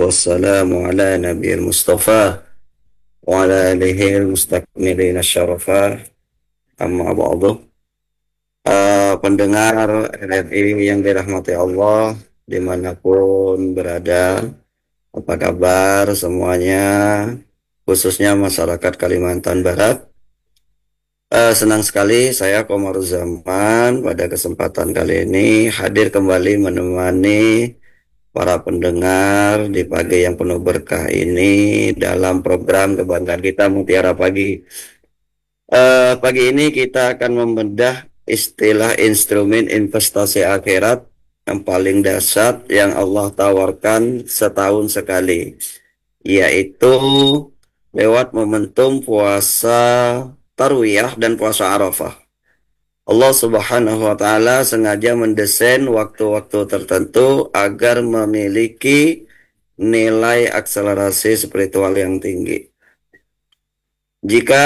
والسلام على نبي المصطفى وعلى آله المستكملين الشرفاء أما بعد. Pendengar RRI yang dirahmati Allah dimanapun berada, apa kabar semuanya, khususnya masyarakat Kalimantan Barat. Senang sekali saya Komaruzzaman pada kesempatan kali ini hadir kembali menemani para pendengar di pagi yang penuh berkah ini dalam program kebanggaan kita Mutiara Pagi. Pagi ini kita akan membedah istilah instrumen investasi akhirat yang paling dahsyat yang Allah tawarkan setahun sekali, yaitu lewat momentum puasa Tarwiyah dan puasa Arafah. Allah Subhanahu wa Ta'ala sengaja mendesain waktu-waktu tertentu agar memiliki nilai akselerasi spiritual yang tinggi. Jika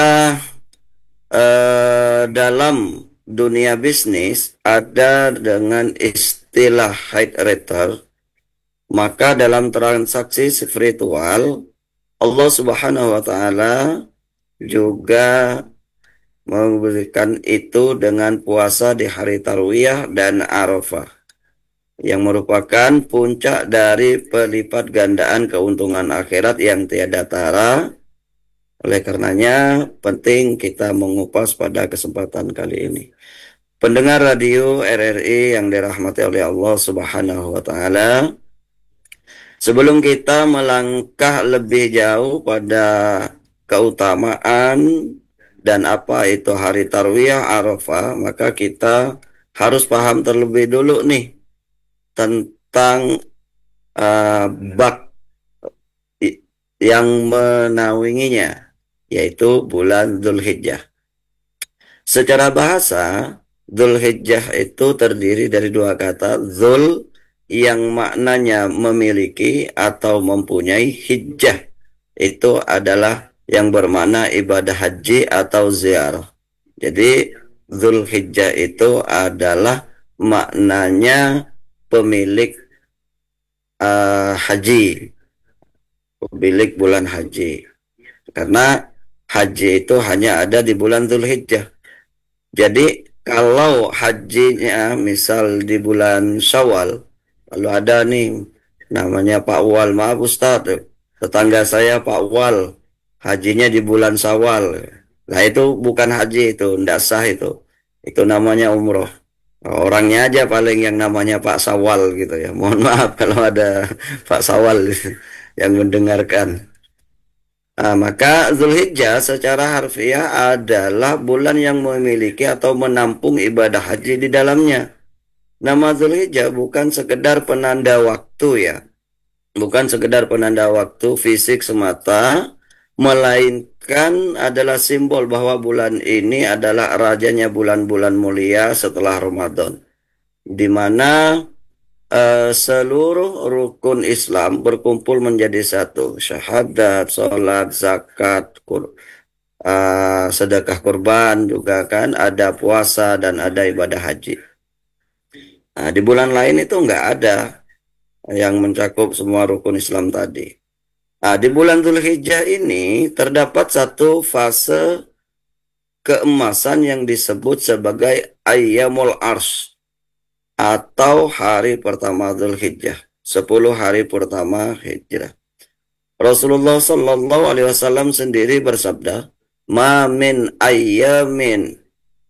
dalam dunia bisnis ada dengan istilah high return, maka dalam transaksi spiritual Allah Subhanahu wa Ta'ala juga memberikan itu dengan puasa di hari Tarwiyah dan Arafah, yang merupakan puncak dari pelipat gandaan keuntungan akhirat yang tiada tara. Oleh karenanya penting kita mengupas pada kesempatan kali ini. Pendengar radio RRI yang dirahmati oleh Allah Subhanahu wa Ta'ala, sebelum kita melangkah lebih jauh pada keutamaan dan apa itu hari Tarwiyah Arafah, maka kita harus paham terlebih dulu nih tentang bab yang menaunginya, yaitu bulan Dzulhijjah. Secara bahasa, Dzulhijjah itu terdiri dari dua kata, Dzul yang maknanya memiliki atau mempunyai, hijjah itu adalah yang bermakna ibadah haji atau ziarah. Jadi Dzulhijjah itu adalah maknanya pemilik haji, pemilik bulan haji. Karena haji itu hanya ada di bulan Dzulhijjah. Jadi kalau hajinya misal di bulan Syawal, lalu ada nih namanya Pak Wal, maaf Ustadz, tetangga saya Pak Wal, hajinya di bulan Syawal. Nah itu bukan haji, itu tidak sah itu. Itu namanya umroh. Orangnya aja paling yang namanya Pak Sawal gitu ya. Mohon maaf kalau ada Pak Sawal yang mendengarkan. Maka Zulhijjah secara harfiah adalah bulan yang memiliki atau menampung ibadah haji di dalamnya. Nama Zulhijjah bukan sekedar penanda waktu ya. Bukan sekedar penanda waktu fisik semata, melainkan adalah simbol bahwa bulan ini adalah rajanya bulan-bulan mulia setelah Ramadan, di mana seluruh rukun Islam berkumpul menjadi satu. Syahadat, sholat, zakat, sedekah kurban juga kan, ada puasa dan ada ibadah haji. Nah, di bulan lain itu nggak ada yang mencakup semua rukun Islam tadi. Nah, di bulan Dzulhijjah ini terdapat satu fase keemasan yang disebut sebagai Ayyamul Ars, atau hari pertama Dzulhijjah, 10 hari pertama hijrah. Rasulullah Shallallahu Alaihi Wasallam sendiri bersabda, "Ma min ayyamin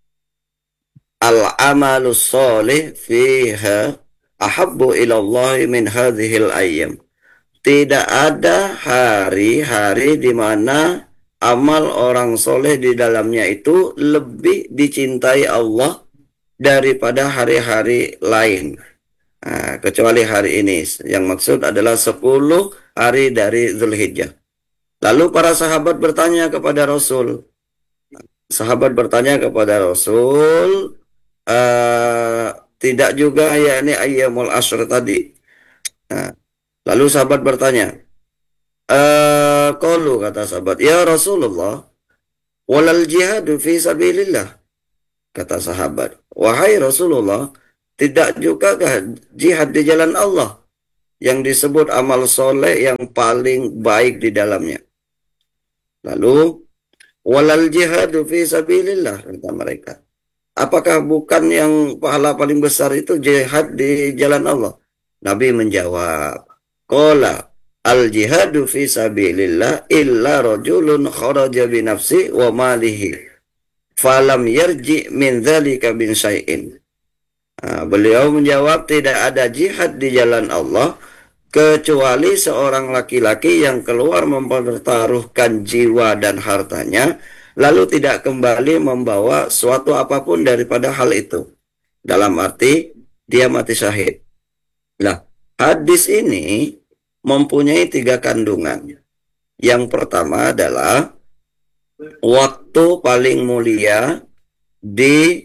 al-amalu sholih fiha ahabbu ilallahi min hadhil ayyam." Tidak ada hari-hari di mana amal orang soleh di dalamnya itu lebih dicintai Allah daripada hari-hari lain. Nah, kecuali hari ini. Yang maksud adalah 10 hari dari Dzulhijjah. Lalu para sahabat bertanya kepada Rasul. Sahabat bertanya kepada Rasul, tidak juga ya ini ayyamul ashr tadi. Nah, lalu sahabat bertanya, qalu, kata sahabat, ya Rasulullah, walal jihadu fi sabilillah. Kata sahabat, wahai Rasulullah, tidak juga jihad di jalan Allah? yang disebut amal soleh yang paling baik di dalamnya. Lalu, walal jihadu fi sabilillah, kata mereka. Apakah bukan yang pahala paling besar itu jihad di jalan Allah? Nabi menjawab, qala al jihadu fi sabilillah illa rajulun kharaja bi nafsi wa malihi falam yarji min dzalika bin syai'in. Beliau menjawab, tidak ada jihad di jalan Allah kecuali seorang laki-laki yang keluar mempertaruhkan jiwa dan hartanya, lalu tidak kembali membawa suatu apapun daripada hal itu. Dalam arti, dia mati syahid. Nah, hadis ini mempunyai 3 kandungan. Yang pertama adalah waktu paling mulia di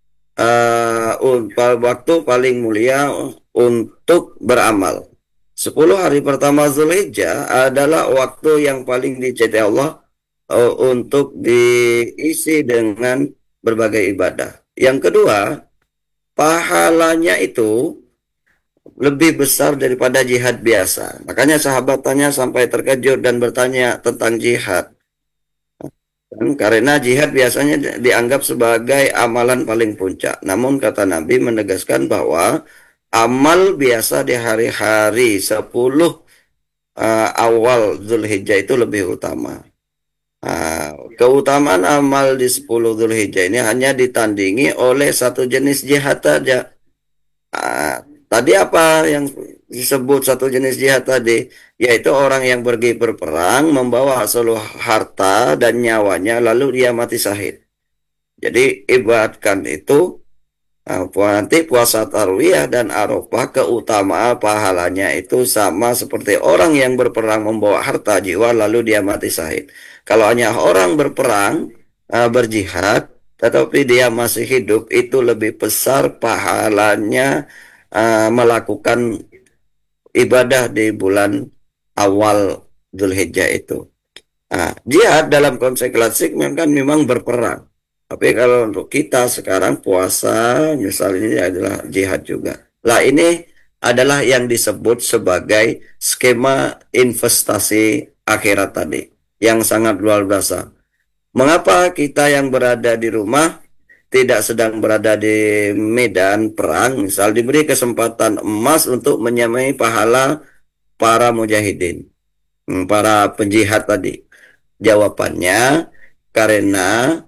waktu paling mulia untuk beramal. 10 hari pertama Zulhijjah adalah waktu yang paling dicintai Allah untuk diisi dengan berbagai ibadah. Yang kedua, pahalanya itu lebih besar daripada jihad biasa. Makanya sahabat tanya sampai terkejut dan bertanya tentang jihad. Karena jihad biasanya dianggap sebagai amalan paling puncak. Namun kata Nabi menegaskan bahwa amal biasa di hari-hari 10 awal Zulhijjah itu lebih utama. Keutamaan amal di 10 Zulhijjah ini hanya ditandingi oleh satu jenis jihad saja. Tadi apa yang disebut satu jenis jihad tadi? Yaitu orang yang pergi berperang, membawa seluruh harta dan nyawanya, lalu dia mati syahid. Jadi ibaratkan itu, nanti puasa Tarwiyah dan Arafah, keutamaan pahalanya itu sama seperti orang yang berperang membawa harta jiwa, lalu dia mati syahid. Kalau hanya orang berperang, berjihad, tetapi dia masih hidup, itu lebih besar pahalanya melakukan ibadah di bulan awal Dzulhijjah itu. Jihad dalam konteks klasik memang berperang. Tapi kalau untuk kita sekarang puasa, misalnya ini adalah jihad juga. Lah ini adalah yang disebut sebagai skema investasi akhirat tadi, yang sangat luar biasa. Mengapa kita yang berada di rumah tidak sedang berada di medan perang, misal diberi kesempatan emas untuk menyamai pahala para mujahidin, para penjihad tadi? Jawabannya, karena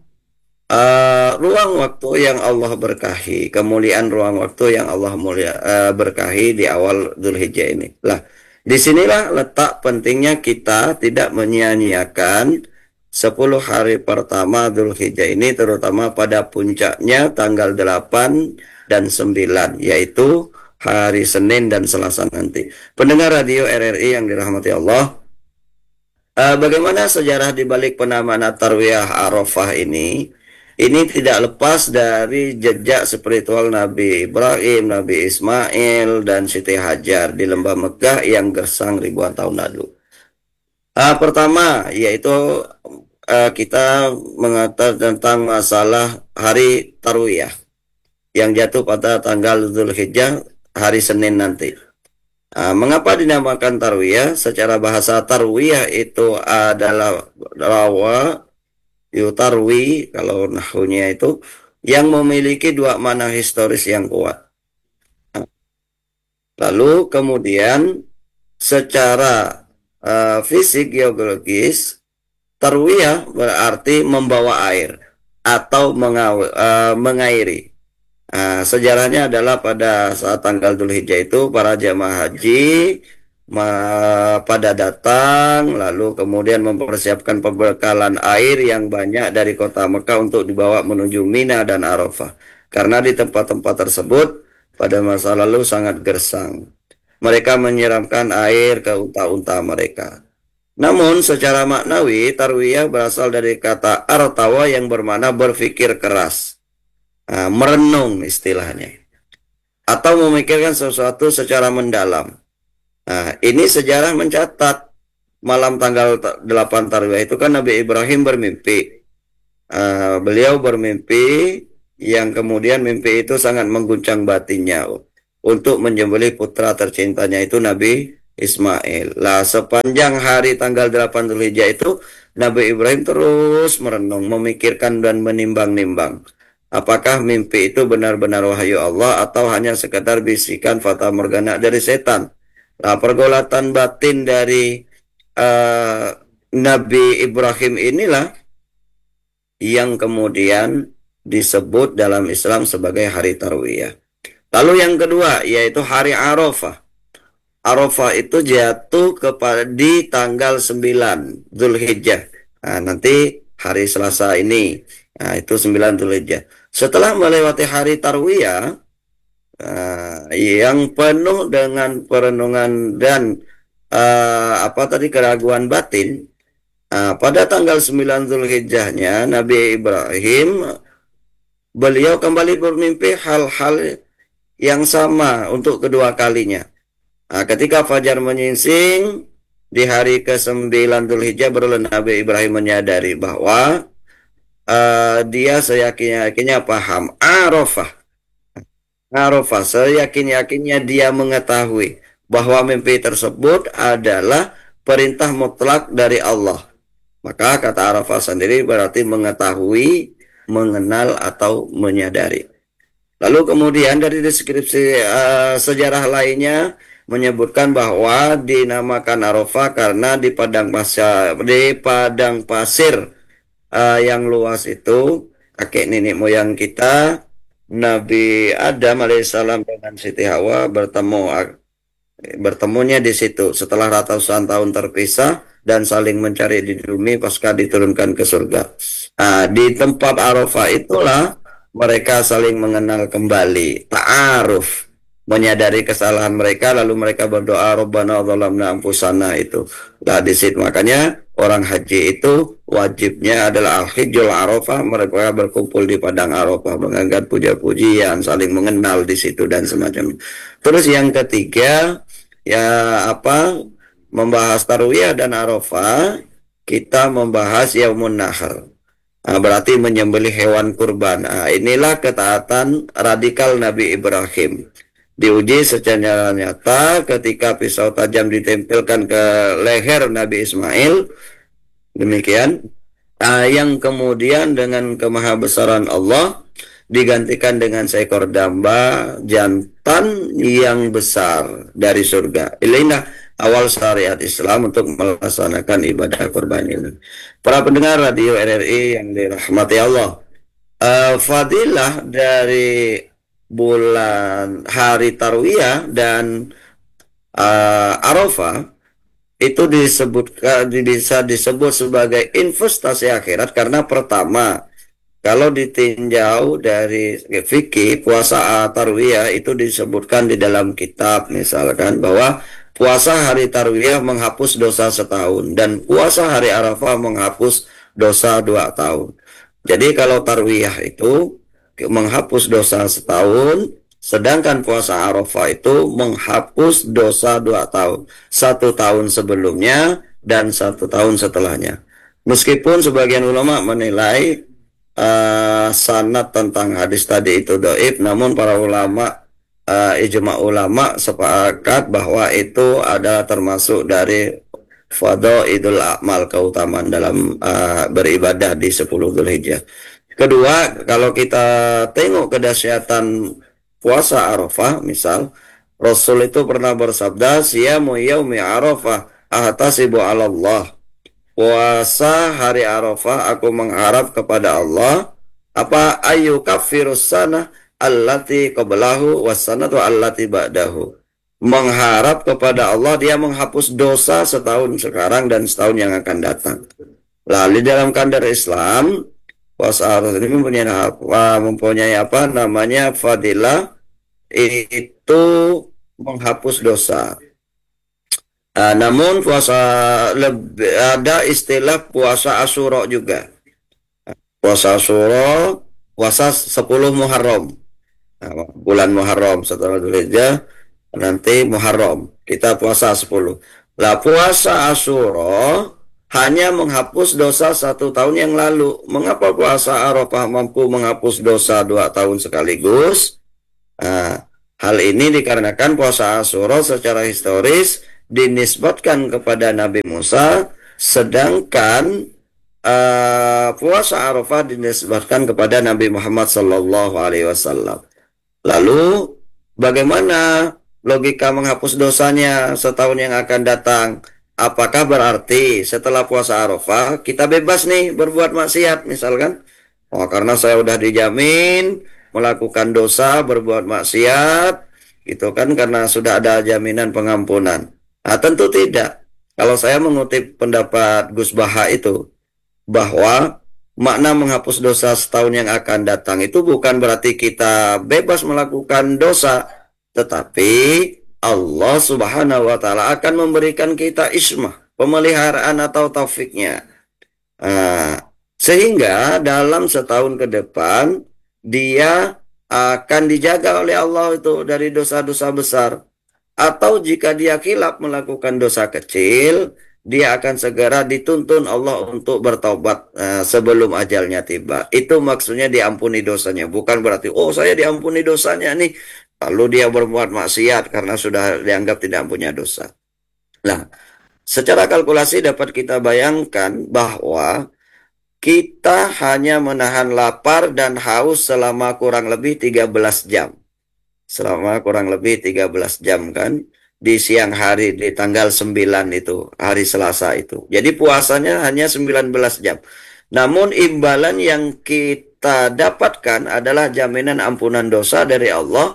ruang waktu yang Allah berkahi, kemuliaan ruang waktu yang Allah berkahi di awal Dzulhijjah ini. Lah, disinilah letak pentingnya kita tidak menyia-nyiakan 10 hari pertama Dzulhijjah ini, terutama pada puncaknya tanggal 8 dan 9, yaitu hari Senin dan Selasa nanti. Pendengar radio RRI yang dirahmati Allah, bagaimana sejarah di balik penamaan Tarwiyah Arafah ini? Ini tidak lepas dari jejak spiritual Nabi Ibrahim, Nabi Ismail, dan Siti Hajar di lembah Mekah yang gersang ribuan tahun lalu. Pertama, yaitu kita mengatakan tentang masalah hari Tarwiyah yang jatuh pada tanggal Dzulhijjah, hari Senin nanti. Mengapa dinamakan Tarwiyah? Secara bahasa Tarwiyah itu adalah rawa yutarwi, kalau nahwunya itu, yang memiliki 2 makna historis yang kuat. Lalu kemudian secara fisik geologis, Tarwiyah berarti membawa air atau mengairi. Sejarahnya adalah pada saat tanggal Dzulhijjah itu para jamaah haji pada datang, lalu kemudian mempersiapkan pembekalan air yang banyak dari kota Mekah untuk dibawa menuju Mina dan Arafah. Karena di tempat-tempat tersebut pada masa lalu sangat gersang. Mereka menyiramkan air ke unta-unta mereka. Namun secara maknawi, Tarwiyah berasal dari kata artawa yang bermakna berpikir keras, merenung istilahnya, atau memikirkan sesuatu secara mendalam. Ini sejarah mencatat malam tanggal 8 Tarwiyah itu kan Nabi Ibrahim bermimpi. Beliau bermimpi yang kemudian mimpi itu sangat mengguncang batinnya. untuk menyembelih putra tercintanya itu Nabi Ismail. Lah sepanjang hari tanggal 8 Dzulhijjah itu Nabi Ibrahim terus merenung, memikirkan dan menimbang-nimbang. Apakah mimpi itu benar-benar wahyu Allah atau hanya sekedar bisikan fata morgana dari setan? Nah, pergolatan batin dari eh, Nabi Ibrahim inilah yang kemudian disebut dalam Islam sebagai hari Tarwiyah. Lalu yang kedua yaitu hari Arafah. Arafah itu jatuh kepada di tanggal 9 Zulhijjah. Nah, nanti hari Selasa ini. Nah, itu 9 Zulhijjah. Setelah melewati hari Tarwiyah, yang penuh dengan perenungan dan apa tadi keraguan batin, pada tanggal 9 Zulhijjahnya Nabi Ibrahim beliau kembali bermimpi hal-hal yang sama untuk kedua kalinya. Ketika fajar menyingsing di hari ke-9 Dzulhijjah baru Nabi Ibrahim menyadari bahwa dia seyakin-yakinnya paham Arafah. Arafah seyakin-yakinnya dia mengetahui bahwa mimpi tersebut adalah perintah mutlak dari Allah. Maka kata Arafah sendiri berarti mengetahui, mengenal atau menyadari. Lalu kemudian dari deskripsi sejarah lainnya menyebutkan bahwa dinamakan Arafah karena di padang pasir yang luas itu kakek nenek moyang kita Nabi Adam alaihissalam dengan Siti Hawa bertemunya di situ setelah ratusan tahun terpisah dan saling mencari di bumi pasca diturunkan ke surga. Di tempat Arafah itulah mereka saling mengenal kembali, ta'aruf, menyadari kesalahan mereka, lalu mereka berdoa Rabbana zalamna anfusana itu. Nah, di situ makanya orang haji itu wajibnya adalah al-hijjul Arafah, mereka berkumpul di padang Arafah, mengangkat puja-pujian, saling mengenal di situ dan semacamnya. Terus yang ketiga ya membahas Tarwiyah dan Arafah, kita membahas Yaumun Nahar. Berarti menyembelih hewan kurban. Inilah ketaatan radikal Nabi Ibrahim. Diuji secara nyata ketika pisau tajam ditempelkan ke leher Nabi Ismail. Demikian. Yang kemudian dengan kemahabesaran Allah digantikan dengan seekor domba jantan yang besar dari surga. Inilah awal syariat Islam untuk melaksanakan ibadah kurban ini. Para pendengar radio RRI yang dirahmati Allah, fadilah dari bulan hari Tarwiyah dan Arafah itu bisa disebut sebagai investasi akhirat karena pertama, kalau ditinjau dari fikih, puasa Tarwiyah itu disebutkan di dalam kitab misalkan bahwa puasa hari Tarwiyah menghapus dosa setahun dan puasa hari Arafah menghapus dosa 2 tahun. Jadi kalau Tarwiyah itu menghapus dosa setahun, sedangkan puasa Arafah itu menghapus dosa 2 tahun. 1 tahun sebelumnya dan 1 tahun setelahnya. Meskipun sebagian ulama menilai sanad tentang hadis tadi itu dhaif, namun para ulama ijma ulama sepakat bahwa itu adalah termasuk dari fadhailul a'mal, keutamaan dalam beribadah di 10 Dzulhijjah. Kedua, kalau kita tengok kedahsyatan puasa Arafah, misal Rasul itu pernah bersabda, "Siyamu yaumi Arafah ahtasibu 'ala Allah." Puasa hari Arafah aku mengharap kepada Allah ayu kafirus sana allati qablahu wassanatu allati ba'dahu. Mengharap kepada Allah dia menghapus dosa setahun sekarang dan setahun yang akan datang. Lalu dalam kadar Islam, puasa Arafah ini mempunyai apa namanya fadilah, itu menghapus dosa. Namun puasa ada istilah puasa Asyura juga. Puasa Asyura, puasa 10 Muharram. Bulan Muharram setelah Dzulhijjah nanti Muharram. Kita puasa 10. Lah puasa Asyura hanya menghapus dosa 1 tahun yang lalu. Mengapa puasa Arafah mampu menghapus dosa 2 tahun sekaligus? Hal ini dikarenakan puasa Asyura secara historis dinisbatkan kepada Nabi Musa, sedangkan puasa Arafah dinisbatkan kepada Nabi Muhammad Sallallahu Alaihi Wasallam. Lalu, bagaimana logika menghapus dosanya setahun yang akan datang? Apakah berarti setelah puasa Arafah kita bebas nih berbuat maksiat misalkan? Oh, karena saya udah dijamin melakukan dosa, berbuat maksiat, gitu kan karena sudah ada jaminan pengampunan. Nah, tentu tidak. Kalau saya mengutip pendapat Gus Baha itu, bahwa makna menghapus dosa setahun yang akan datang itu bukan berarti kita bebas melakukan dosa, tetapi Allah Subhanahu wa taala akan memberikan kita ismah, pemeliharaan atau taufiknya. Nah, sehingga dalam setahun ke depan dia akan dijaga oleh Allah itu dari dosa-dosa besar. Atau jika dia khilaf melakukan dosa kecil, dia akan segera dituntun Allah untuk bertaubat sebelum ajalnya tiba. Itu maksudnya diampuni dosanya. Bukan berarti, oh saya diampuni dosanya nih. Lalu dia berbuat maksiat karena sudah dianggap tidak punya dosa. Nah, secara kalkulasi dapat kita bayangkan bahwa kita hanya menahan lapar dan haus selama kurang lebih 13 jam. Selama kurang lebih 13 jam kan. Di siang hari di tanggal 9 itu, hari Selasa itu. Jadi puasanya hanya 19 jam. Namun imbalan yang kita dapatkan adalah jaminan ampunan dosa dari Allah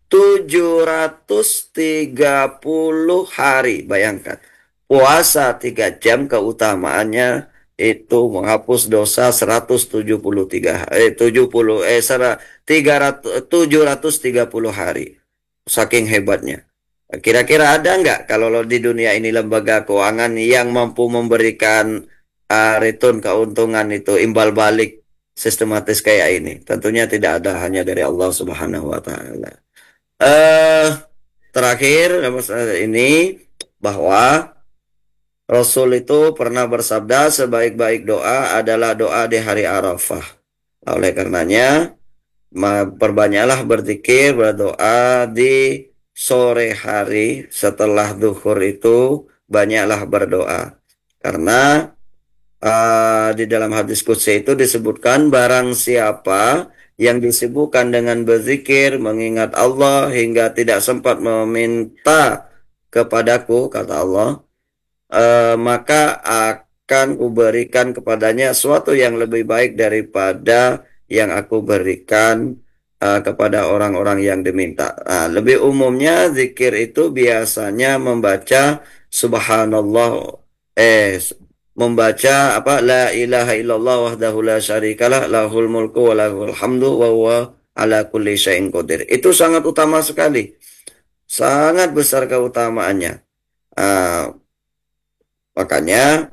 730 hari. Bayangkan. Puasa 3 jam keutamaannya itu menghapus dosa 173 70 730 hari. Saking hebatnya. Kira-kira ada nggak kalau di dunia ini lembaga keuangan yang mampu memberikan return keuntungan itu imbal balik sistematis kayak ini? Tentunya tidak ada, hanya dari Allah Subhanahu wa taala. Eh terakhir ini bahwa Rasul itu pernah bersabda sebaik-baik doa adalah doa di hari Arafah. Oleh karenanya, perbanyaklah berzikir, berdoa di sore hari setelah zuhur itu, banyaklah berdoa. Karena di dalam hadis qudsi itu disebutkan barang siapa yang disibukkan dengan berzikir, mengingat Allah hingga tidak sempat meminta kepadaku, kata Allah, maka akan kuberikan kepadanya sesuatu yang lebih baik daripada yang aku berikan kepada orang-orang yang diminta. Lebih umumnya zikir itu biasanya membaca subhanallah, membaca apa, la ilaha illallah wahdahu la syarikalah lahul mulku wa lahul hamdu wa huwa ala kulli syai'in qadir. Itu sangat utama sekali. Sangat besar keutamaannya. Ah, Makanya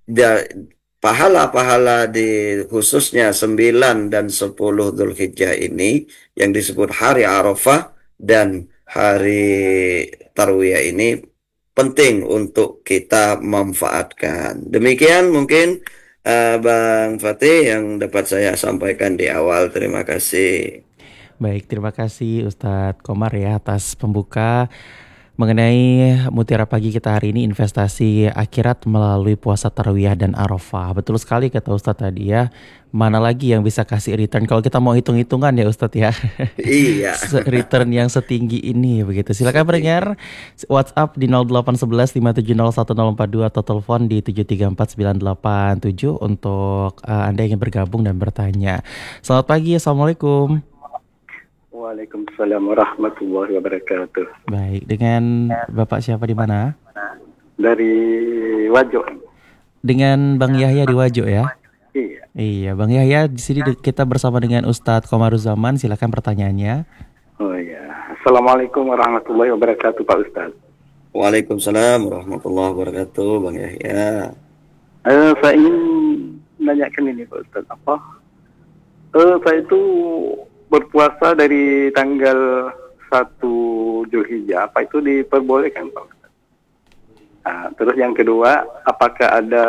pahala-pahala di khususnya 9 dan 10 Dzulhijjah ini yang disebut hari Arafah dan hari Tarwiyah ini penting untuk kita manfaatkan. Demikian mungkin Bang Fatih yang dapat saya sampaikan di awal. Terima kasih. Baik, terima kasih Ustadz Komar ya atas pembuka mengenai Mutiara Pagi kita hari ini, investasi akhirat melalui puasa tarawih dan Arafah. Betul sekali kata Ustadz tadi ya. Mana lagi yang bisa kasih return kalau kita mau hitung-hitungan ya Ustadz ya. Iya. Return yang setinggi ini begitu. Silakan pendengar WhatsApp di 0811 5701042 atau telepon di 7349887 untuk Anda yang ingin bergabung dan bertanya. Selamat pagi, Assalamualaikum. Waalaikumsalam warahmatullahi wabarakatuh. Baik, dengan Bapak siapa di mana? Dari Wajo. Dengan Bang Yahya di Wajo ya? Iya. Iya, Bang Yahya di sini kita bersama dengan Ustadz Komaruzaman. Silakan pertanyaannya. Oh iya. Assalamualaikum warahmatullahi wabarakatuh Pak Ustadz. Waalaikumsalam warahmatullahi wabarakatuh, Bang Yahya. Saya ingin menanyakan ini Pak Ustadz. Saya itu berpuasa dari tanggal 1 Dzulhijjah, apa itu diperbolehkan Pak Ustadz? Terus yang kedua, apakah ada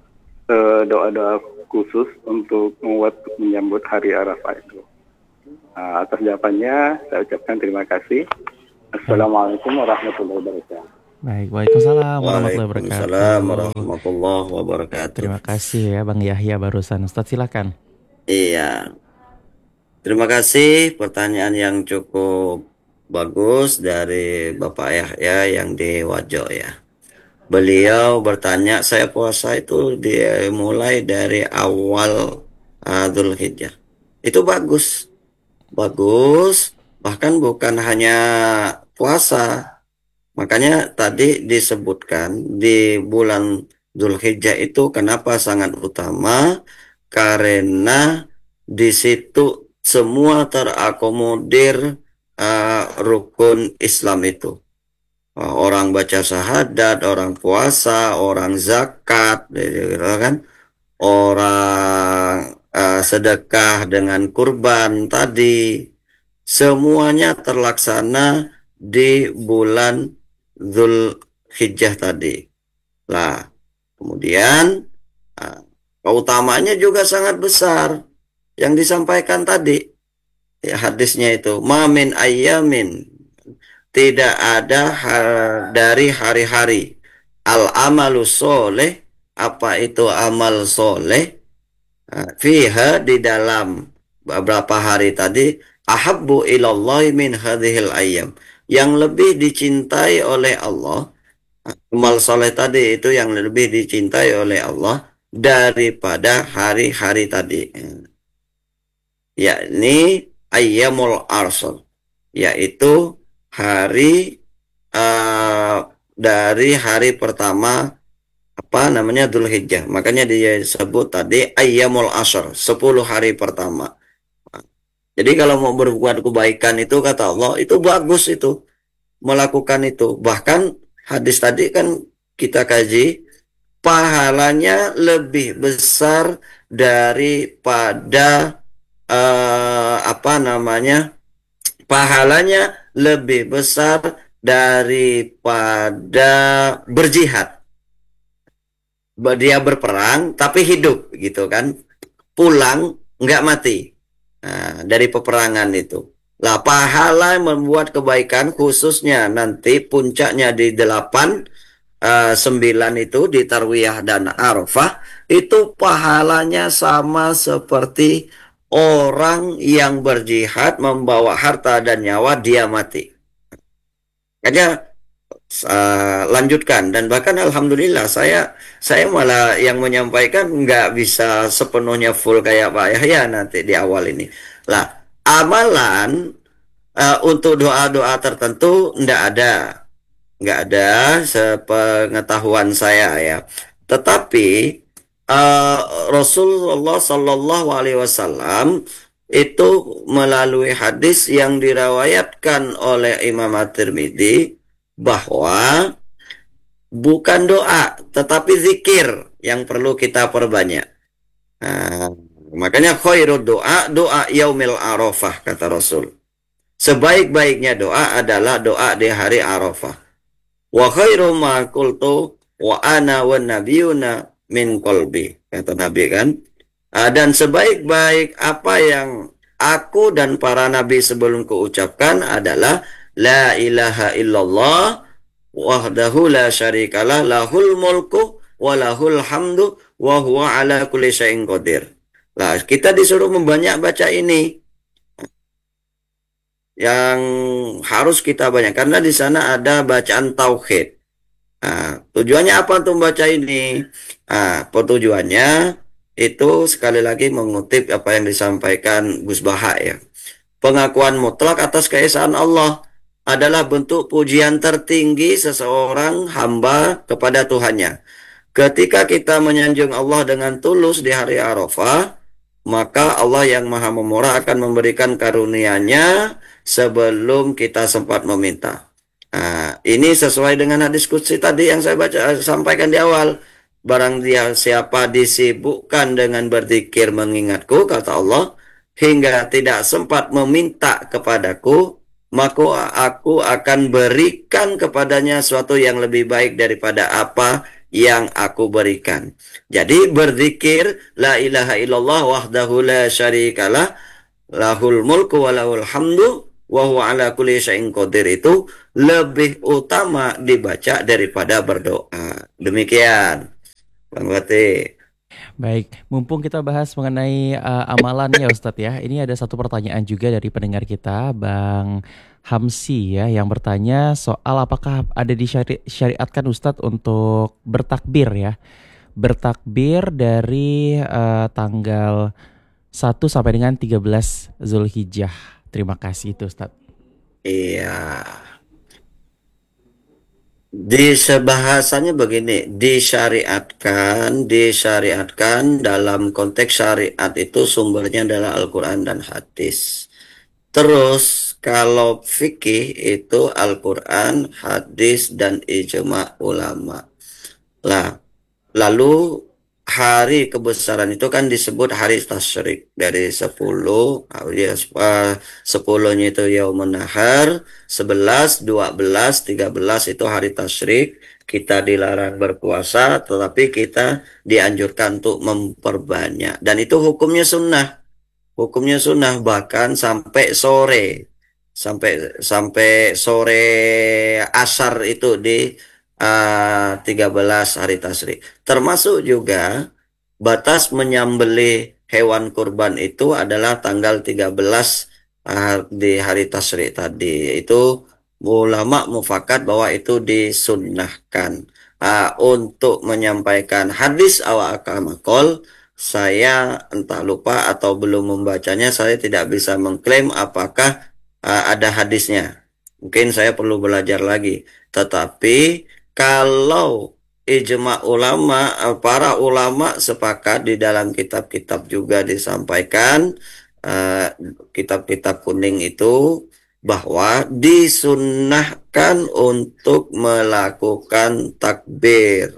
doa-doa khusus untuk menyambut hari Arafah itu? Atas jawabannya saya ucapkan terima kasih. Assalamualaikum warahmatullahi wabarakatuh. Baik, waalaikumsalam warahmatullahi Waalaikumsalam wabarakatuh. warahmatullahi wabarakatuh. Terima kasih ya Bang Yahya barusan. Ustadz silakan. Iya, terima kasih pertanyaan yang cukup bagus dari Bapak Yahya yang di Wajo ya. Beliau bertanya, saya puasa itu dimulai dari awal Dzulhijjah. Itu bagus. Bagus, bahkan bukan hanya puasa. Makanya tadi disebutkan di bulan Dzulhijjah itu kenapa sangat utama? Karena di situ semua terakomodir rukun Islam itu. Orang baca syahadat, orang puasa, orang zakat, gitu kan? Orang sedekah dengan kurban tadi. Semuanya terlaksana di bulan Dzulhijjah tadi. Lah, kemudian keutamaannya juga sangat besar yang disampaikan tadi. Ya, hadisnya itu, mamin ayyamin, tidak ada dari hari-hari al-amalu soleh, apa itu amal soleh, fiha di dalam beberapa hari tadi, ahabbu ilallahi min hadhil ayyam, yang lebih dicintai oleh Allah, amal soleh tadi itu yang lebih dicintai oleh Allah daripada hari-hari tadi, yakni ayyamul arsal, yaitu hari dari hari pertama Dzulhijjah. Makanya dia sebut tadi ayyamul ashr, 10 hari pertama. Jadi kalau mau berbuat kebaikan itu kata Allah, itu bagus itu. Melakukan itu. Bahkan hadis tadi kan kita kaji, pahalanya lebih besar daripada pahalanya lebih besar daripada berjihad. Dia berperang tapi hidup gitu kan, pulang nggak mati dari peperangan itu. Lah pahala membuat kebaikan khususnya nanti puncaknya di 8, 9 itu di Tarwiyah dan Arafah, itu pahalanya sama seperti orang yang berjihad membawa harta dan nyawa dia mati. Makanya lanjutkan, dan bahkan alhamdulillah saya malah yang menyampaikan nggak bisa sepenuhnya full kayak Pak Yahya nanti di awal ini. Lah amalan untuk doa-doa tertentu nggak ada sepengetahuan saya ya. Tetapi Rasulullah Shallallahu Alaihi Wasallam itu melalui hadis yang dirawayatkan oleh Imam At-Tirmidzi bahwa bukan doa tetapi zikir yang perlu kita perbanyak. Makanya khairud doa yaumil arafah, kata Rasul. Sebaik-baiknya doa adalah doa di hari Arafah. Wa khairu ma qultu wa ana wan nabiyuna min qalbi, kata Nabi kan. Dan sebaik-baik apa yang aku dan para nabi sebelumku ucapkan adalah la ilaha illallah wahdahu la syarikalah lahul mulku wa lahul hamdu wa huwa ala kulli syai'in qadir. Lah kita disuruh membanyak baca ini. Yang harus kita banyak karena di sana ada bacaan tauhid. Tujuannya apa untuk membaca ini? Tujuannya itu sekali lagi mengutip apa yang disampaikan Gus Baha ya. Pengakuan mutlak atas keesaan Allah adalah bentuk pujian tertinggi seseorang hamba kepada Tuhannya. Ketika kita menyanjung Allah dengan tulus di hari Arafah, maka Allah yang Maha Memurah akan memberikan karunia-Nya sebelum kita sempat meminta. Ini sesuai dengan hadis qudsi tadi yang saya sampaikan di awal. Barang dia siapa disibukkan dengan berzikir mengingatku, kata Allah, hingga tidak sempat meminta kepadaku, maka aku akan berikan kepadanya sesuatu yang lebih baik daripada apa yang aku berikan. Jadi berzikir la ilaha illallah wahdahu la syarikalah lahul mulku wa lahul hamdu wa huwa ala kulli syai'in qadir itu lebih utama dibaca daripada berdoa. Demikian, Bang Wati. Baik, mumpung kita bahas mengenai amalan ya Ustadz ya. Ini ada satu pertanyaan juga dari pendengar kita, Bang Hamsi ya, yang bertanya soal apakah ada disyariatkan Ustadz untuk bertakbir ya. Bertakbir dari tanggal 1 sampai dengan 13 Zulhijjah. Terima kasih itu Ustadz. Iya. Bahasanya begini, disyariatkan dalam konteks syariat itu sumbernya adalah Al-Quran dan hadis. Terus kalau fikih itu Al-Quran, hadis, dan ijma ulama. Lah, lalu hari kebesaran itu kan disebut hari tasyrik dari 10, 10-nya itu Yaumun Nahar, 11, 12, 13 itu hari tasyrik. Kita dilarang berpuasa, tetapi kita dianjurkan untuk memperbanyak. Dan itu hukumnya sunnah. Hukumnya sunnah bahkan sampai sore. Sampai sore asar itu di 13 hari tasyrik. Termasuk juga batas menyembelih hewan kurban itu adalah tanggal 13 di hari tasyrik tadi. Itu ulama mufakat bahwa itu disunnahkan. Untuk menyampaikan hadis awal akamakol, saya entah lupa atau belum membacanya, saya tidak bisa mengklaim apakah ada hadisnya. Mungkin saya perlu belajar lagi. Tetapi kalau ijma ulama, para ulama sepakat di dalam kitab-kitab juga disampaikan, kitab-kitab kuning itu, bahwa disunnahkan untuk melakukan takbir.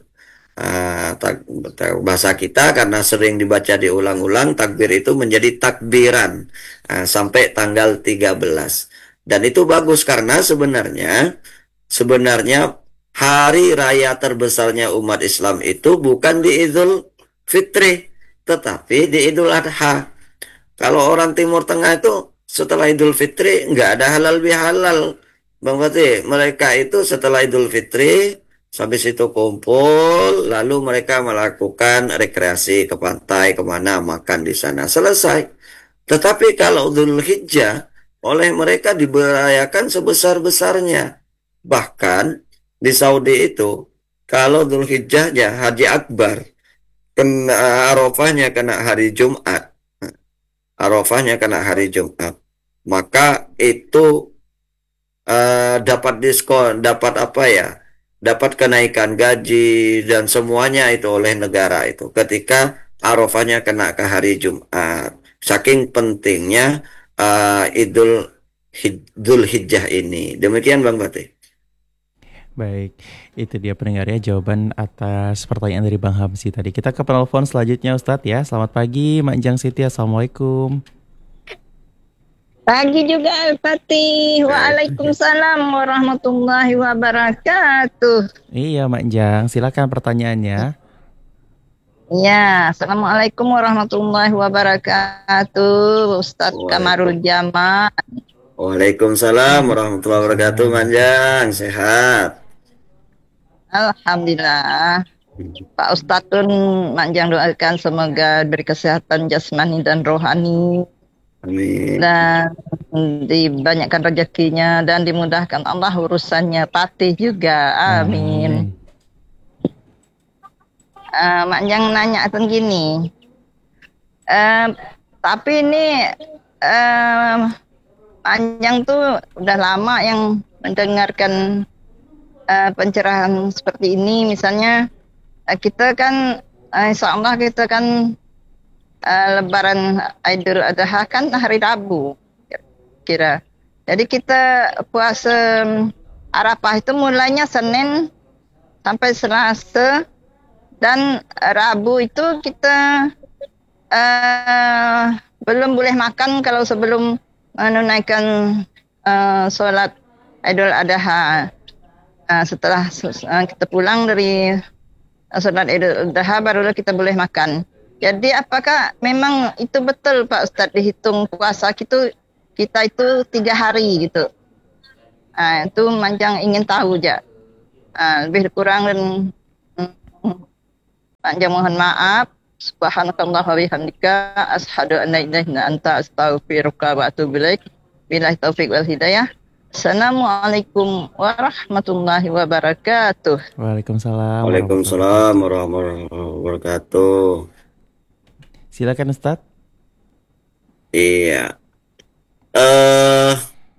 Bahasa kita karena sering dibaca diulang-ulang, takbir itu menjadi takbiran sampai tanggal 13. Dan itu bagus karena sebenarnya hari raya terbesarnya umat Islam itu bukan di Idul Fitri, tetapi di Idul Adha. Kalau orang Timur Tengah itu setelah Idul Fitri nggak ada halal bihalal, Bang Fatih. Mereka itu setelah Idul Fitri, habis itu kumpul, lalu mereka melakukan rekreasi ke pantai, kemana, makan di sana, selesai. Tetapi kalau Dhul Hijjah, oleh mereka diberayakan sebesar-besarnya. Bahkan di Saudi itu, kalau Dhul Hijjahnya Haji Akbar, kena Arafahnya kena hari Jumat, Arafahnya kena hari Jumat, maka itu dapat diskon, dapat apa ya? Dapat kenaikan gaji dan semuanya itu oleh negara itu ketika Arafahnya kena ke hari Jumat. Saking pentingnya Idul Hijjah ini. Demikian Bang Fatih. Baik, itu dia pendengar ya jawaban atas pertanyaan dari Bang Hamsi tadi. Kita ke penelpon selanjutnya Ustadz ya. Selamat pagi Mak Jang Siti, Assalamualaikum. Pagi juga Al-Fatih. Waalaikumsalam warahmatullahi wabarakatuh. Iya Mak Jang, silakan pertanyaannya. Ya, Assalamualaikum warahmatullahi wabarakatuh. Ustadz Kamarul Jamal. Waalaikumsalam warahmatullahi wabarakatuh, Manjang. Sehat. Alhamdulillah. Pak Ustadz pun Manjang doakan semoga beri kesehatan jasmani dan rohani. Amin. Dan dibanyakkan rezekinya dan dimudahkan Allah urusannya. Patih juga. Amin. Manjang nanya gini. Tapi ini Manjang tuh udah lama yang mendengarkan pencerahan seperti ini. Misalnya kita kan insya Allah kita kan Lebaran Idul Adha kan hari Rabu kira. Jadi kita puasa Arafah itu mulainya Senin sampai Selasa, dan Rabu itu kita belum boleh makan kalau sebelum menunaikan sholat Idul Adha. Setelah kita pulang dari sholat Idul Adha barulah kita boleh makan. Jadi apakah memang itu betul Pak Ustadz dihitung puasa kita itu 3 hari gitu? Itu Manjang ingin tahu aja. Lebih kurang dan Manjang mohon maaf. Subhanakallah wa bihamdika asyhadu an la ilaha illa anta astaghfiruka wa atubu ilaik. Billahi taufik wal hidayah. Assalamualaikum warahmatullahi wabarakatuh. Waalaikumsalam Waalaikumsalam warahmatullahi wabarakatuh. warahmatullahi wabarakatuh. Silakan Ustadz. Iya. Eh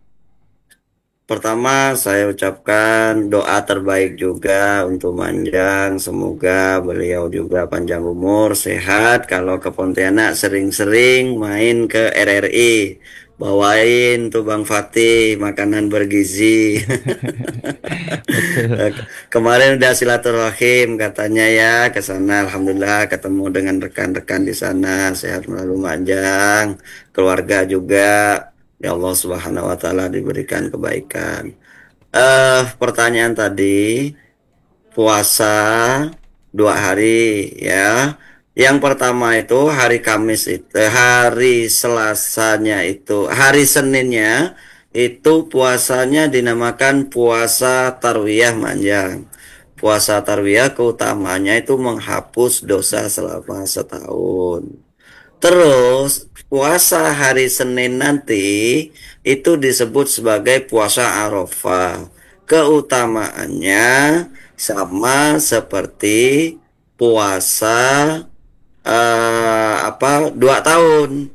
Pertama saya ucapkan doa terbaik juga untuk Manjang. Semoga beliau juga panjang umur, sehat. Kalau ke Pontianak sering-sering main ke RRI. Bawain tuh Bang Fatih makanan bergizi. Betul. Kemarin udah silaturahim katanya ya ke sana. Alhamdulillah ketemu dengan rekan-rekan di sana. Sehat selalu Manjang. Keluarga juga. Ya Allah Subhanahu wa taala diberikan kebaikan. Pertanyaan tadi puasa 2 hari ya. Yang pertama itu hari Kamis itu, hari Selasanya itu, hari Seninnya itu puasanya dinamakan puasa Tarwiyah Manjang. Puasa Tarwiyah keutamanya itu menghapus dosa selama setahun. Terus puasa hari Senin nanti itu disebut sebagai puasa Arafah. Keutamaannya sama seperti puasa 2 tahun.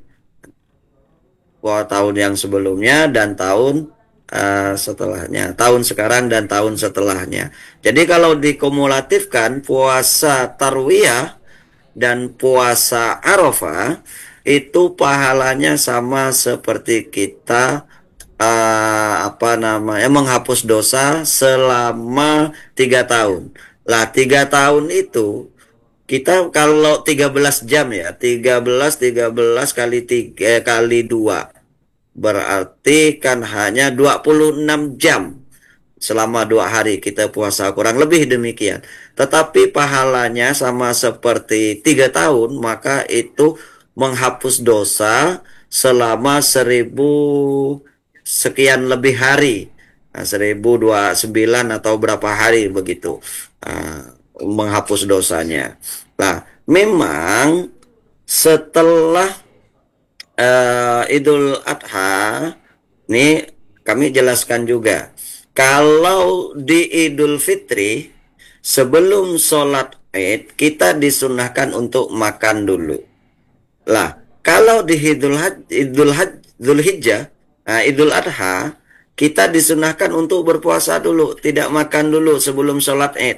Tahun yang sebelumnya dan tahun setelahnya. Tahun sekarang dan tahun setelahnya. Jadi kalau dikumulatifkan puasa Tarwiyah dan puasa Arafah itu pahalanya sama seperti kita menghapus dosa selama 3 tahun. Lah 3 tahun itu kita kalau 13 jam ya, 13 kali 3 kali 2 berarti kan hanya 26 jam. Selama 2 hari kita puasa, kurang lebih demikian. Tetapi pahalanya sama seperti 3 tahun, maka itu menghapus dosa selama 1000 sekian lebih hari. 1029 atau berapa hari begitu. Menghapus dosanya. Nah, memang setelah Idul Adha, ini kami jelaskan juga. Kalau di Idul Fitri, sebelum sholat Id, kita disunahkan untuk makan dulu. Lah, kalau di Idul Hijjah, Idul Adha, kita disunahkan untuk berpuasa dulu, tidak makan dulu sebelum sholat Id.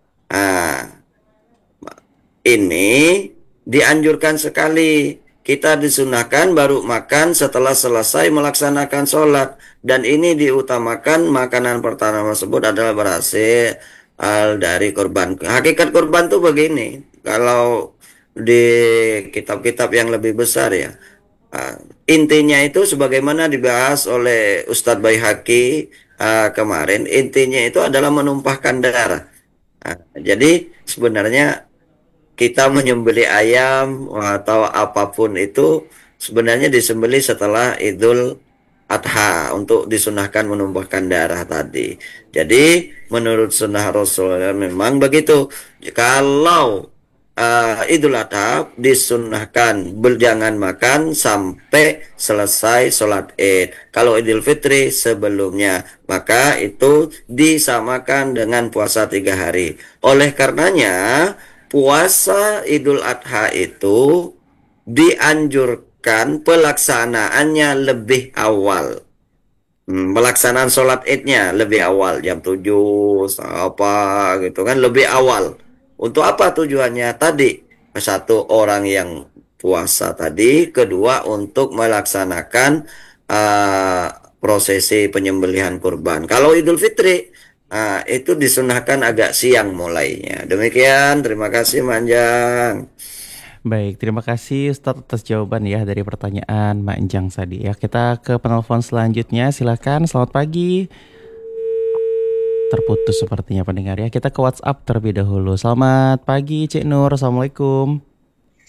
Ini dianjurkan sekali. Kita disunahkan baru makan setelah selesai melaksanakan sholat. Dan ini diutamakan makanan pertama tersebut adalah berhasil dari korban. Hakikat korban tuh begini. Kalau di kitab-kitab yang lebih besar ya. Intinya itu sebagaimana dibahas oleh Ustadz Baihaqi kemarin. Intinya itu adalah menumpahkan darah. Jadi sebenarnya kita menyembelih ayam atau apapun itu sebenarnya disembelih setelah Idul Adha untuk disunahkan menumpahkan darah tadi. Jadi menurut sunnah Rasulullah memang begitu. Kalau Idul Adha disunahkan jangan makan sampai selesai sholat Id. Kalau Idul Fitri sebelumnya, maka itu disamakan dengan puasa 3 hari. Oleh karenanya puasa Idul Adha itu dianjurkan pelaksanaannya lebih awal. Pelaksanaan sholat Idnya lebih awal, jam 7, apa gitu kan, lebih awal. Untuk apa tujuannya? Tadi, satu, orang yang puasa tadi. Kedua, untuk melaksanakan prosesi penyembelihan kurban. Kalau Idul Fitri, itu disunahkan agak siang mulainya. Demikian, terima kasih Manjang. Baik, terima kasih Ustadz atas jawaban ya dari pertanyaan Mak Enjang tadi ya. Kita ke penelpon selanjutnya, silakan. Selamat pagi. Terputus sepertinya pendengar ya. Kita ke WhatsApp terlebih dahulu. Selamat pagi Cik Nur, Assalamualaikum.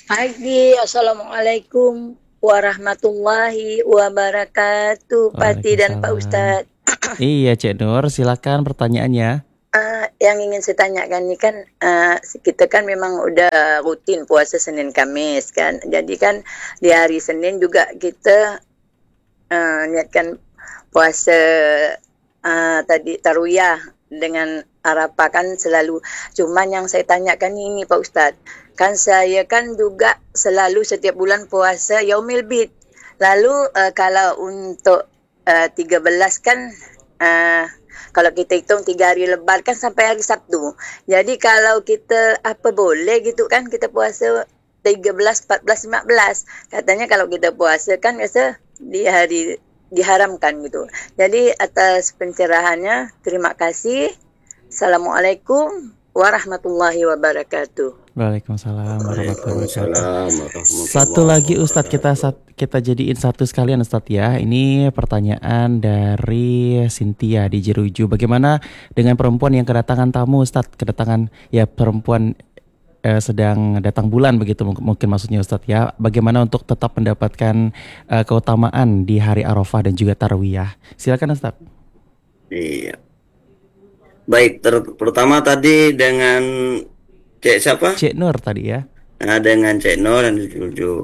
Pagi, Assalamualaikum warahmatullahi wabarakatuh, Pati dan Pak Waalaikumsalam. Ustadz. Iya, Cek Nur, silakan pertanyaannya. Yang ingin saya tanyakan ini kan kita kan memang udah rutin puasa Senin Kamis kan. Jadi kan di hari Senin juga kita niatkan puasa tadi Tarwiyah dengan Arafah kan selalu. Cuman yang saya tanyakan ini Pak Ustadz, kan saya kan juga selalu setiap bulan puasa Yaumil Bid. Lalu kalau untuk 13 kan kalau kita hitung 3 hari lebar kan sampai hari Sabtu. Jadi kalau kita apa boleh gitu kan kita puasa 13, 14, 15. Katanya kalau kita puasa kan biasa di hari diharamkan gitu. Jadi atas pencerahannya terima kasih. Assalamualaikum warahmatullahi wabarakatuh. Waalaikumsalam warahmatullahi wabarakatuh. Waalaikumsalam warahmatullahi Satu lagi wabarakatuh. Ustadz, kita jadiin satu sekalian Ustadz ya. Ini pertanyaan dari Cynthia di Jeruju. Bagaimana dengan perempuan yang kedatangan tamu Ustadz? Kedatangan ya perempuan sedang datang bulan begitu mungkin maksudnya Ustadz ya. Bagaimana untuk tetap mendapatkan keutamaan di hari Arafah dan juga Tarwiyah? Silakan Ustadz. Iya. Baik, pertama tadi dengan Cek siapa? Cek Nur tadi ya. Nah, dengan Cek Nur yang dituju.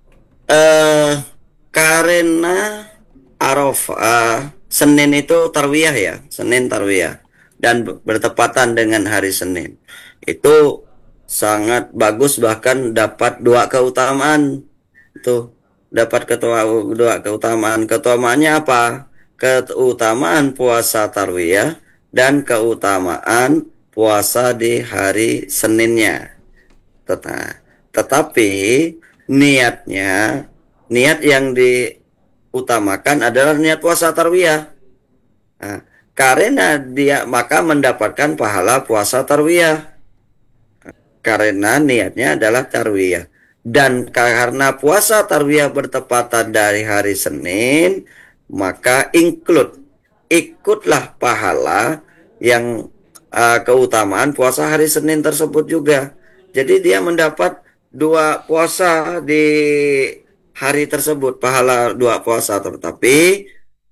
Karena Arafah Senin itu Tarwiyah ya, Senin Tarwiyah dan bertepatan dengan hari Senin. Itu sangat bagus, bahkan dapat 2 keutamaan. Itu dapat dua keutamaan. Keutamaannya apa? Keutamaan puasa Tarwiyah dan keutamaan puasa di hari Seninnya. Tetapi niat yang diutamakan adalah niat puasa Tarwiyah. Nah, karena dia maka mendapatkan pahala puasa Tarwiyah. Karena niatnya adalah Tarwiyah. Dan karena puasa Tarwiyah bertepatan dari hari Senin, maka ikutlah pahala yang keutamaan puasa hari Senin tersebut juga. Jadi dia mendapat 2 puasa di hari tersebut, pahala 2 puasa. Tetapi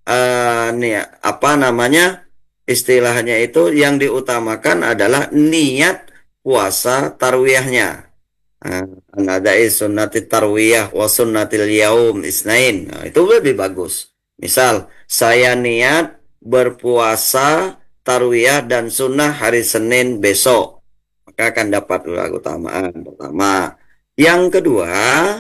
istilahnya itu yang diutamakan adalah niat puasa tarwiyahnya. Anadai sunnati tarwiyah wa sunnatil yaum isnain. Nah, itu lebih bagus. Misal saya niat berpuasa tarwiyah dan sunnah hari Senin besok, maka akan dapat keutamaan pertama. Yang kedua,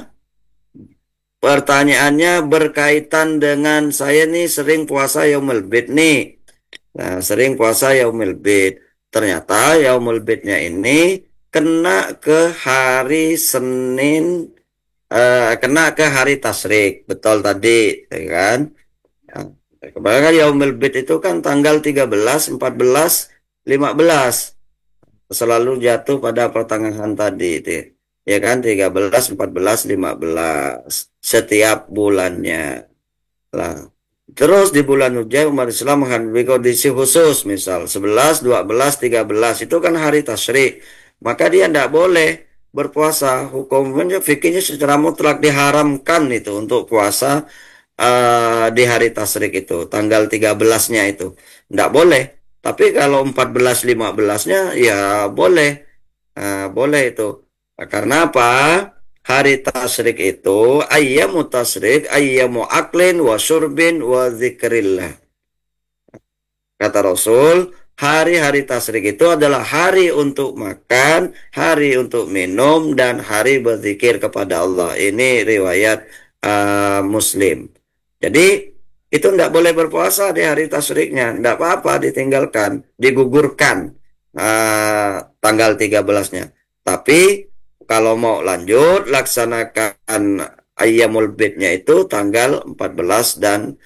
pertanyaannya berkaitan dengan saya nih sering puasa Yaumul Bid nih. Nah, sering puasa Yaumul Bid. Ternyata Yaumul Bidnya ini kena ke hari Senin, kena ke hari Tasyrik. Betul tadi, ya kan? Kebanyakan Yaumul Bid itu kan tanggal 13, 14, 15. Selalu jatuh pada pertengahan tadi itu. Ya kan, 13, 14, 15 setiap bulannya. Lah, terus di bulan Hujai umat Islam menghadapi kondisi khusus, misal 11, 12, 13 itu kan hari Tasyrik. Maka dia tidak boleh berpuasa. Hukumnya fikihnya secara mutlak diharamkan itu untuk puasa di hari Tasyrik itu, tanggal 13-nya itu. Tidak boleh. Tapi kalau 14, 15-nya ya boleh. Boleh itu. Karena apa? Hari Tasyrik itu ayyamu tasyrik, ayyamu aklin wa syurbin wa zikrillah. Kata Rasul, hari-hari Tasyrik itu adalah hari untuk makan, hari untuk minum, dan hari berzikir kepada Allah. Ini riwayat Muslim. Jadi itu tidak boleh berpuasa di hari Tasyriknya. Tidak apa-apa, ditinggalkan, digugurkan tanggal 13-nya. Tapi kalau mau lanjut, laksanakan Ayyamul Bidnya itu tanggal 14 dan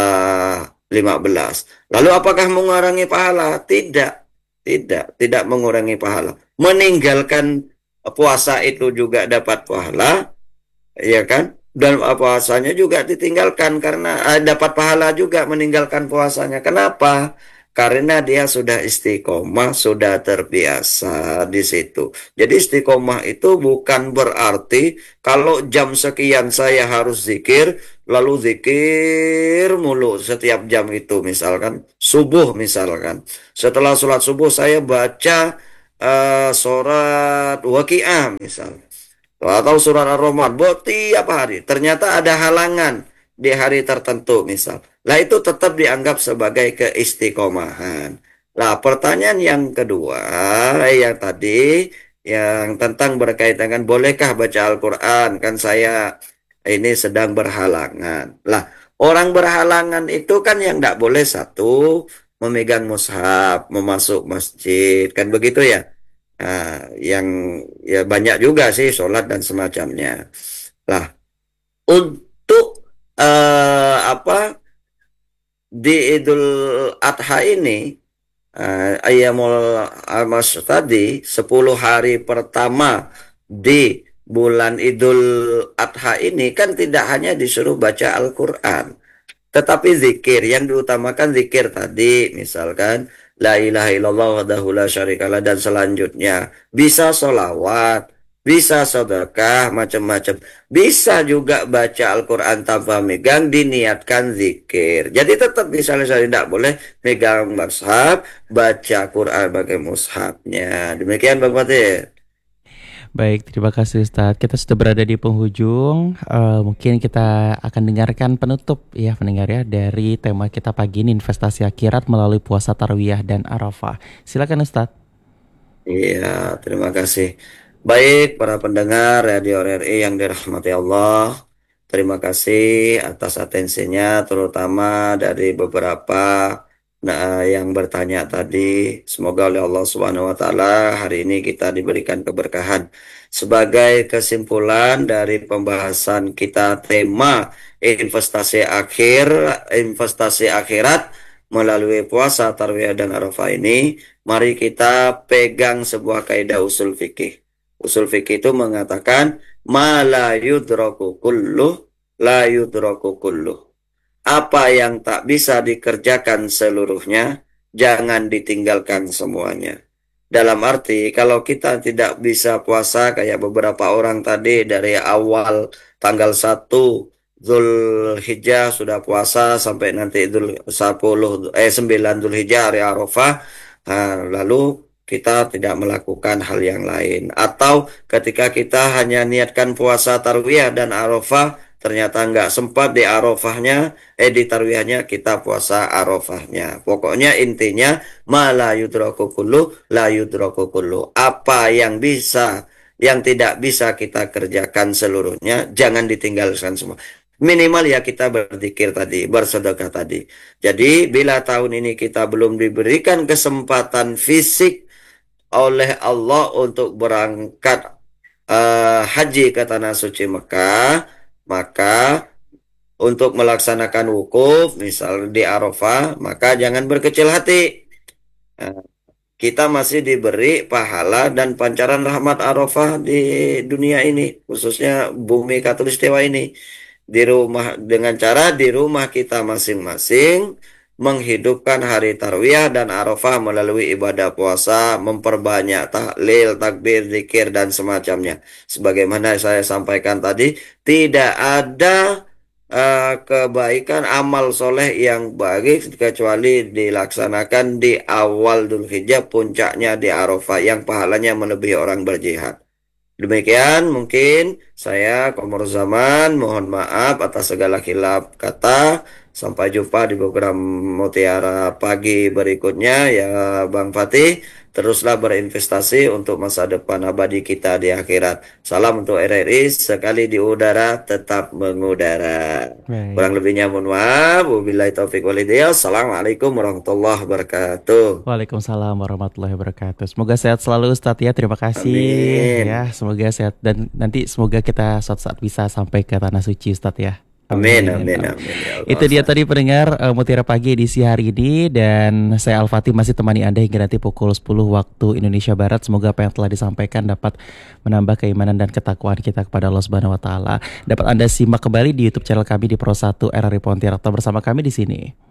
15. Lalu apakah mengurangi pahala? Tidak mengurangi pahala. Meninggalkan puasa itu juga dapat pahala, ya kan? Dan puasanya juga ditinggalkan karena dapat pahala juga meninggalkan puasanya. Kenapa? karena dia sudah istiqomah, sudah terbiasa di situ. Jadi istiqomah itu bukan berarti kalau jam sekian saya harus zikir, lalu zikir mulu setiap jam itu, misalkan subuh misalkan. Setelah sholat subuh saya baca surat Waqiah misal. Atau surat Ar-Rahman buat tiap hari. Ternyata ada halangan di hari tertentu misal. Lah itu tetap dianggap sebagai keistiqomahan. Lah pertanyaan yang kedua, yang tadi yang tentang berkaitan dengan bolehkah baca Al-Quran? Kan saya ini sedang berhalangan. Lah orang berhalangan itu kan yang tidak boleh satu memegang mushaf, memasuk masjid, kan begitu ya? Nah, yang ya banyak juga sih sholat dan semacamnya. Lah, untuk apa di Idul Adha ini, Ayyamul Amas tadi 10 hari pertama di bulan Idul Adha ini kan tidak hanya disuruh baca Al-Quran, tetapi zikir yang diutamakan zikir tadi, misalkan la ilaha illallah wahdahu la syarikalah dan selanjutnya. Bisa sholawat, bisa sedekah, macam-macam. Bisa juga baca Al-Quran tanpa megang, diniatkan zikir. Jadi tetap misalnya saya tidak boleh megang mushaf, baca Quran pakai mushafnya. Demikian Bang Fatih. Baik, terima kasih Ustadz. Kita sudah berada di penghujung. Mungkin kita akan dengarkan penutup ya pendengar ya dari tema kita pagi ini, investasi akhirat melalui puasa Tarwiyah dan Arafah. Silakan Ustadz. Iya, terima kasih. Baik para pendengar Radio RRI yang dirahmati Allah. Terima kasih atas atensinya, terutama dari beberapa yang bertanya tadi. Semoga oleh Allah Subhanahu wa Ta'ala hari ini kita diberikan keberkahan. Sebagai kesimpulan dari pembahasan kita tema investasi akhirat melalui puasa Tarwiyah dan Arafah ini, mari kita pegang sebuah kaidah usul fikih. Usul fikih itu mengatakan ma la yudraku kulluh la yudraku kulluh. Apa yang tak bisa dikerjakan seluruhnya, jangan ditinggalkan semuanya. Dalam arti, kalau kita tidak bisa puasa kayak beberapa orang tadi dari awal tanggal 1 Zulhijjah sudah puasa sampai nanti 9 Zulhijjah hari Arafah, lalu kita tidak melakukan hal yang lain. Atau ketika kita hanya niatkan puasa Tarwiyah dan Arafah, ternyata nggak sempat di Arafahnya, di Tarwiyahnya kita puasa Arafahnya. Pokoknya intinya ma la yudraku kullu la yudraku kullu. Apa yang bisa, yang tidak bisa kita kerjakan seluruhnya, jangan ditinggalkan semua. Minimal ya kita berzikir tadi, bersedekah tadi. Jadi bila tahun ini kita belum diberikan kesempatan fisik oleh Allah untuk berangkat haji ke Tanah Suci Mekah, maka untuk melaksanakan wukuf misal di Arafah, maka jangan berkecil hati. Kita masih diberi pahala dan pancaran rahmat Arafah di dunia ini, khususnya bumi Katulistiwa ini. Di rumah, dengan cara di rumah kita masing-masing menghidupkan hari Tarwiyah dan Arafah melalui ibadah puasa, memperbanyak tahlil, takbir, zikir dan semacamnya. Sebagaimana saya sampaikan tadi, tidak ada kebaikan amal soleh yang baik kecuali dilaksanakan di awal Dzulhijjah, puncaknya di Arafah yang pahalanya melebihi orang berjihad. Demikian mungkin saya Qamar Zaman, mohon maaf atas segala khilaf kata. Sampai jumpa di program Mutiara Pagi berikutnya ya Bang Fatih. Teruslah berinvestasi untuk masa depan abadi kita di akhirat. Salam untuk RRI, sekali di udara tetap mengudara. Baik. Kurang lebihnya mohon maaf. Wabillahi taufiq walhidayah. Assalamualaikum warahmatullahi wabarakatuh. Waalaikumsalam warahmatullahi wabarakatuh. Semoga sehat selalu Ustadz ya. Terima kasih. Amin. Ya, semoga sehat dan nanti semoga kita suatu saat bisa sampai ke Tanah Suci Ustadz ya. Amin, amin, amin. Ya Allah. Itu dia tadi pendengar Mutiara Pagi edisi hari ini, dan saya Al-Fatih masih temani Anda hingga nanti pukul 10 waktu Indonesia Barat. Semoga apa yang telah disampaikan dapat menambah keimanan dan ketakwaan kita kepada Allah Subhanahu wa taala. Dapat Anda simak kembali di YouTube channel kami di Pro 1 RRI Pontianak. Bersama kami di sini.